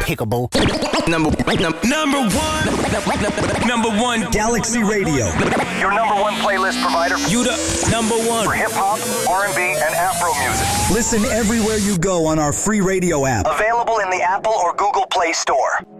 Pickable. Number one. Galaxy Radio. Your number one playlist provider. You the number one. For hip-hop, R&B, and Afro music. Listen everywhere you go on our free radio app. Available in the Apple or Google Play Store.